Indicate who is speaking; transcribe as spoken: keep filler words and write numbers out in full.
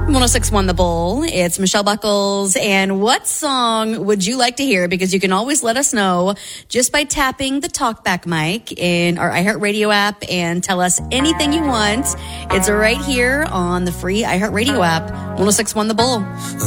Speaker 1: one oh six point one The Bull. It's Michelle Buckles. And what song would you like to hear? Because you can always let us know just by tapping the talkback mic in our iHeartRadio app and tell us anything you want. It's right here on the free iHeartRadio app. one oh six point one The Bull.